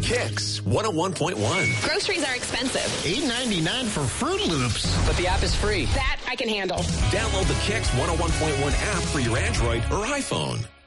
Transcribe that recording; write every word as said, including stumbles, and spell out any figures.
Kicks one oh one point one. Groceries are expensive. eight ninety-nine for Fruit Loops. But the app is free. That I can handle. Download the Kicks one oh one point one app for your Android or iPhone.